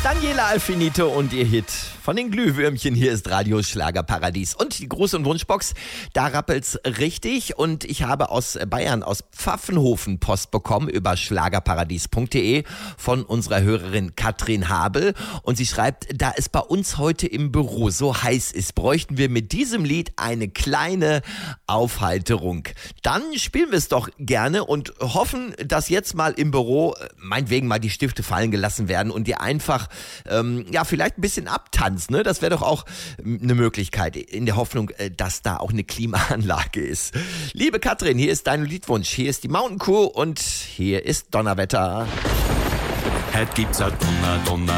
Daniela Alfinito und ihr Hit von den Glühwürmchen. Hier ist Radio Schlagerparadies. Und die Gruß- und Wunschbox, da rappelt's richtig. Und ich habe aus Bayern, aus Pfaffenhofen Post bekommen über schlagerparadies.de von unserer Hörerin Katrin Habel. Und sie schreibt, da es bei uns heute im Büro so heiß ist, bräuchten wir mit diesem Lied eine kleine Aufheiterung. Dann spielen wir es doch gerne und hoffen, dass jetzt mal im Büro meinetwegen mal die Stifte fallen gelassen werden und ihr einfach vielleicht ein bisschen abtanzt, ne? Das wäre doch auch eine Möglichkeit, in der Hoffnung, dass da auch eine Klimaanlage ist. Liebe Katrin, hier ist dein Liedwunsch, hier ist die Mountain Kuh und hier ist Donnerwetter. Heute gibt's ein Donner,